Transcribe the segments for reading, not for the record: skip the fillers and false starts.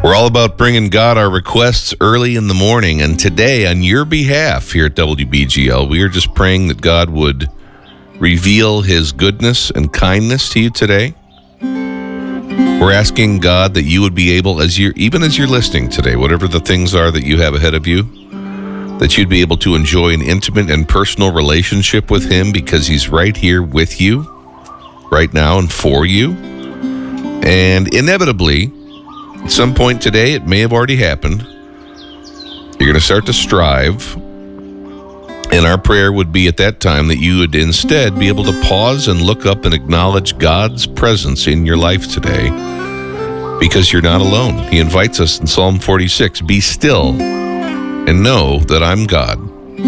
We're all about bringing God our requests early in the morning, and today, on your behalf here at WBGL, we are just praying that God would reveal His goodness and kindness to you today. We're asking God that you would be able, even as you're listening today, whatever the things are that you have ahead of you, that you'd be able to enjoy an intimate and personal relationship with Him because He's right here with you, right now and for you. And inevitably, at some point today, it may have already happened, you're going to start to strive. And our prayer would be at that time that you would instead be able to pause and look up and acknowledge God's presence in your life today, because you're not alone. He invites us in Psalm 46, "Be still and know that I'm God."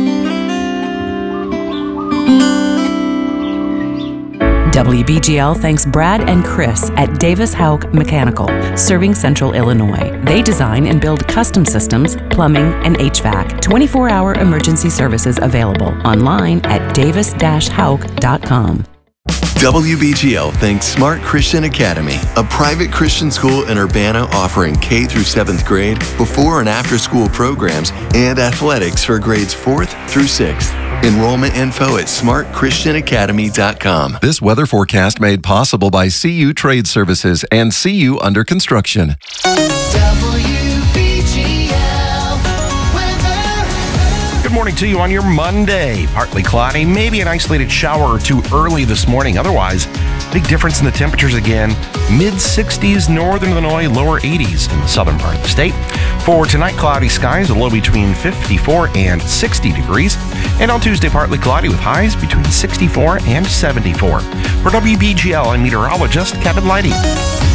WBGL thanks Brad and Chris at Davis Houck Mechanical, serving Central Illinois. They design and build custom systems, plumbing, and HVAC. 24-hour emergency services available online at davis-houck.com. WBGL thanks Smart Christian Academy, a private Christian school in Urbana offering K through 7th grade, before and after school programs, and athletics for grades 4th through 6th. Enrollment info at smartchristianacademy.com. This weather forecast made possible by CU Trade Services and CU Under Construction. Good morning to you on your Monday. Partly cloudy, maybe an isolated shower or two early this morning. Otherwise, big difference in the temperatures again. Mid-60s northern Illinois, lower 80s in the southern part of the state. For tonight, cloudy skies, a low between 54 and 60 degrees. And on Tuesday, partly cloudy with highs between 64 and 74. For WBGL, I'm meteorologist Kevin Leidy.